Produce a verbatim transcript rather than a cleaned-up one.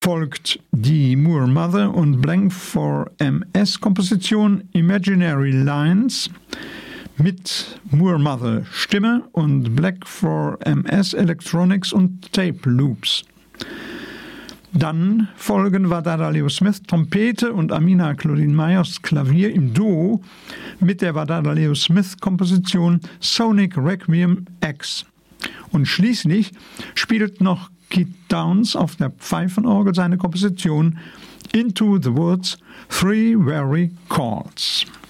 folgt die Moore Mother und Blank for M S-Komposition Imaginary Lines mit Moore Mother Stimme und Black for M S Electronics und Tape Loops. Dann folgen Wadada Leo Smith Trompete und Amina Claudine Myers Klavier im Duo mit der Wadada Leo Smith Komposition Sonic Requiem X. Und schließlich spielt noch Keith Downs auf der Pfeifenorgel seine Komposition Into the Woods Three Very Chords.